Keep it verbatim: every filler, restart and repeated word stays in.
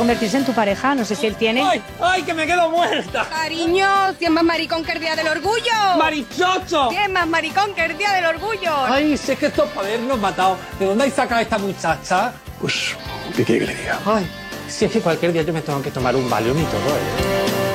convertirse en tu pareja. No sé si él tiene. ¡Ay, ay, que me quedo muerta! Cariño, si es más maricón que el día del orgullo. ¡Marichocho! Si es más maricón que el día del orgullo. Ay, si es que esto es para habernos matado. ¿De dónde hay sacado esta muchacha? Pues, ¿qué quiere que le diga? Ay, si es que cualquier día yo me tengo que tomar un Valium y todo, ¿eh?